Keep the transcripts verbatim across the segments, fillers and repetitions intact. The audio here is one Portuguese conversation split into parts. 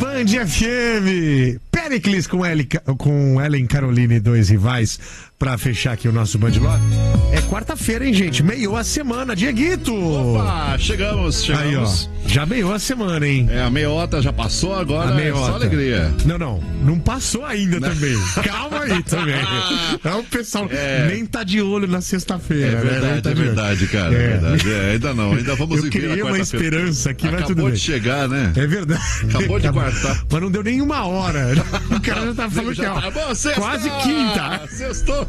Band F M. Pericles com, Eli, com Ellen Caroline e dois rivais pra fechar aqui o nosso Band Love. É quarta-feira, hein, gente? Meiou a semana, Dieguito! Opa, chegamos, chegamos. Aí, ó, já meiou a semana, hein? É, a meiota já passou, agora a meiota. É só alegria. Não, não, não passou ainda não. Também. Calma aí também. É, o pessoal é. nem tá de olho na sexta-feira. É verdade, né? tá é verdade, cara. É, é verdade. É, ainda não, ainda vamos Eu viver criei uma esperança que vai tudo bem. Acabou de chegar, né? É verdade. Acabou de quartar. Mas não deu nem uma hora. O cara já tá falando já que, ó, tá bom, sexta, quase quinta. Sextou.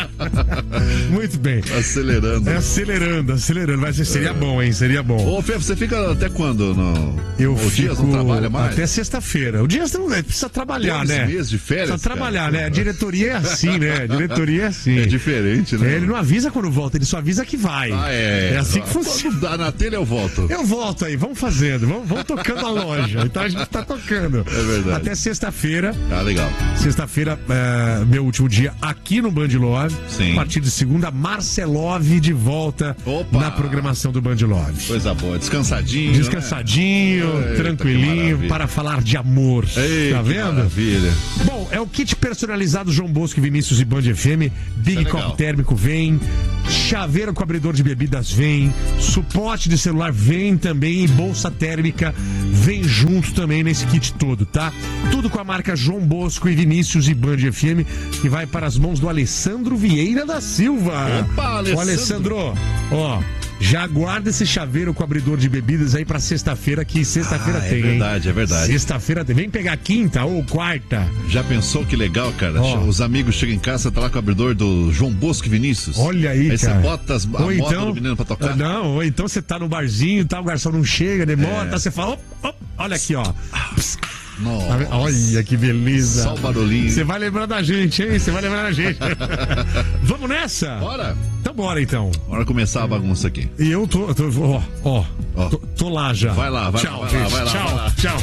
Muito bem. Acelerando. É, acelerando, acelerando. Vai ser, seria é. bom, hein? Seria bom. Ô, Fê, você fica até quando? No... Eu o fico Dias não trabalha mais? Até sexta-feira. O Dias não precisa trabalhar, Dois né? meses de férias, precisa trabalhar, cara. né? A diretoria é assim, né? A diretoria é assim. É diferente, né? É, ele não avisa quando volta, ele só avisa que vai. Ah, é. É assim que funciona. Dá na telha, eu volto. Eu volto aí, vamos fazendo, vamos, vamos tocando a loja. Então a gente tá tocando. É verdade. Até sexta-feira. Ah, legal. Sexta-feira, é, meu último dia aqui no Band Love. Sim. A partir de segunda, Marcelov de volta Opa. na programação do Band Love. Coisa boa, descansadinho. Descansadinho, né? tranquilinho, Eita, para falar de amor. Ei, tá vendo? Maravilha. Bom, é o kit personalizado João Bosco, Vinícius e Band F M. Big é Copo Térmico vem. Chaveiro com abridor de bebidas vem. Suporte de celular vem também. E bolsa térmica vem junto também nesse kit todo, tá? Tudo com a marca João Bosco e Vinícius e Band F M, que vai para as mãos do Alessandro Vieira da Silva. Opa, Alessandro. Ô, Alessandro, ó, já guarda esse chaveiro com abridor de bebidas aí pra sexta-feira, que sexta-feira ah, tem, hein? É verdade, é verdade. Sexta-feira tem. Vem pegar quinta ou quarta. Já pensou que legal, cara? Oh. Os amigos chegam em casa, tá lá com o abridor do João Bosco e Vinícius. Olha aí, aí cara. Aí você bota as, a ou moto então, do menino pra tocar. Não, ou então você tá no barzinho, tá, o garçom não chega, demora, é. tá, você fala, op, op, olha aqui, ó. Nossa. Olha que beleza. Só o barulhinho. Você vai lembrar da gente, hein? Você vai lembrar da gente. Vamos nessa? Bora. Então bora, então. Bora começar a bagunça aqui. E eu tô, tô ó, ó, ó. Tô, tô lá já. Vai lá, vai tchau, lá, vai gente. lá, vai lá. Tchau, vai lá. tchau.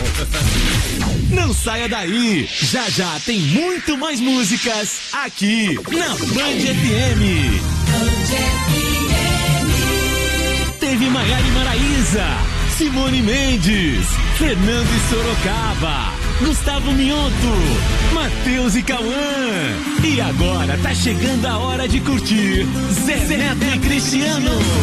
Não saia daí. Já já tem muito mais músicas aqui na Band F M. Band F M. Teve Maiara e Maraísa, Simone Mendes, Fernando e Sorocaba, Gustavo Mionto, Matheus e Cauã. E agora tá chegando a hora de curtir Zé Neto e Cristiano.